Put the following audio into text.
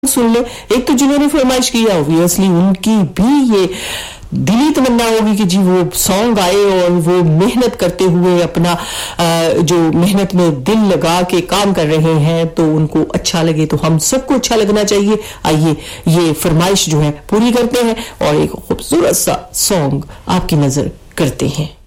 सुन ले। एक तो जिन्होंने फरमाइश किया ऑब्वियसली उनकी भी ये दिली तमन्ना होगी कि जी वो सॉन्ग आए और वो मेहनत करते हुए अपना जो मेहनत में दिल लगा के काम कर रहे हैं तो उनको अच्छा लगे, तो हम सबको अच्छा लगना चाहिए। आइए ये फरमाइश जो है पूरी करते हैं और एक खूबसूरत सा सॉन्ग आपकी नजर करते हैं।